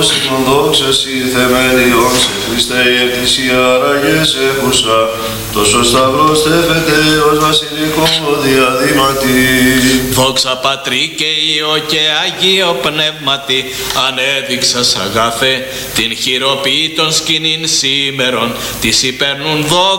Τον δόξα σοι θεμελιών σε Χριστέ η εκκλησία άραγες έχουσα, τόσο σταυρός τέφεται ως βασιλικό διαδήματι. Δόξα Πατρί και Υιό και Αγίο Πνεύματι, ανέδειξας αγάπη την χειροποίητον σκηνήν σήμερον, της υπέρνουν δόξα